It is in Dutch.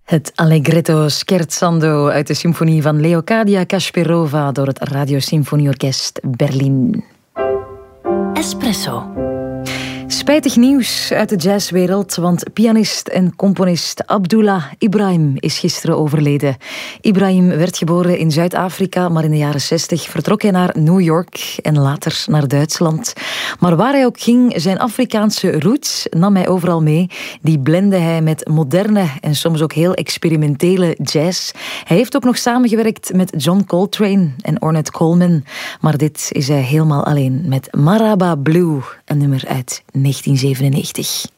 Het Allegretto scherzando uit de symfonie van Leocadia Kasparova door het Radiosymfonieorkest Berlin. Espresso. Spijtig nieuws uit de jazzwereld, want pianist en componist Abdullah Ibrahim is gisteren overleden. Ibrahim werd geboren in Zuid-Afrika, maar in de jaren 60 vertrok hij naar New York en later naar Duitsland. Maar waar hij ook ging, zijn Afrikaanse roots nam hij overal mee. Die blendde hij met moderne en soms ook heel experimentele jazz. Hij heeft ook nog samengewerkt met John Coltrane en Ornette Coleman. Maar dit is hij helemaal alleen met Maraba Blue, een nummer uit 1997.